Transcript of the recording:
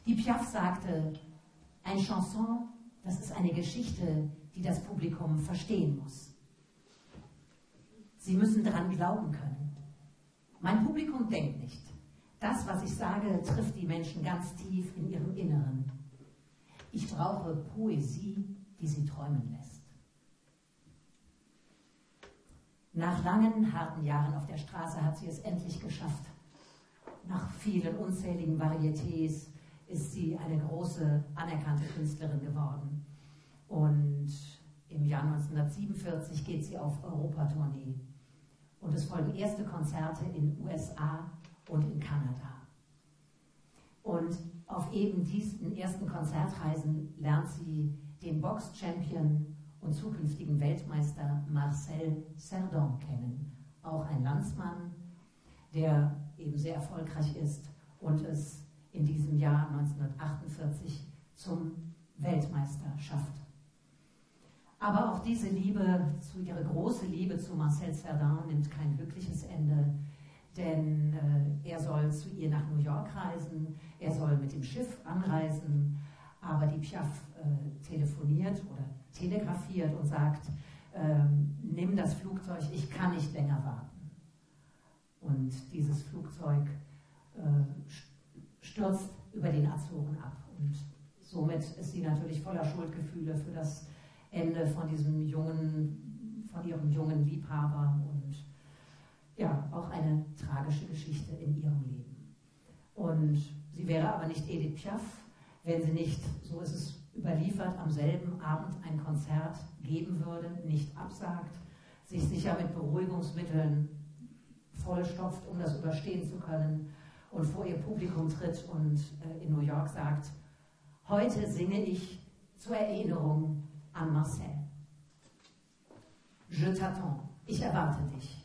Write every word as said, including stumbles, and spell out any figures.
Die Piaf sagte, ein Chanson, das ist eine Geschichte, die das Publikum verstehen muss. Sie müssen daran glauben können. Mein Publikum denkt nicht. Das, was ich sage, trifft die Menschen ganz tief in ihrem Inneren. Ich brauche Poesie, die sie träumen lässt. Nach langen, harten Jahren auf der Straße hat sie es endlich geschafft. Nach vielen unzähligen Varietés ist sie eine große, anerkannte Künstlerin geworden. Und im Jahr neunzehnhundertsiebenundvierzig geht sie auf Europatournee. Und es folgen erste Konzerte in U S A und in Kanada. Und auf eben diesen ersten Konzertreisen lernt sie den Box-Champion und zukünftigen Weltmeister Marcel Cerdan kennen. Auch ein Landsmann, der eben sehr erfolgreich ist und es in diesem Jahr neunzehnhundertachtundvierzig zum Weltmeister schafft. Aber auch diese Liebe, zu ihre große Liebe zu Marcel Cerdan nimmt kein glückliches Ende, denn äh, er soll zu ihr nach New York reisen, er soll mit dem Schiff anreisen, aber die Piaf äh, telefoniert oder telegrafiert und sagt, ähm, nimm das Flugzeug, ich kann nicht länger warten. Und dieses Flugzeug äh, stürzt über den Azoren ab und somit ist sie natürlich voller Schuldgefühle für das Ende von diesem jungen, von ihrem jungen Liebhaber und ja, auch eine tragische Geschichte in ihrem Leben. Und sie wäre aber nicht Edith Piaf, wenn sie nicht, so ist es überliefert, am selben Abend ein Konzert geben würde, nicht absagt, sich sicher mit Beruhigungsmitteln vollstopft, um das überstehen zu können und vor ihr Publikum tritt und äh, in New York sagt, heute singe ich zur Erinnerung an Marcel. Je t'attends, ich erwarte dich.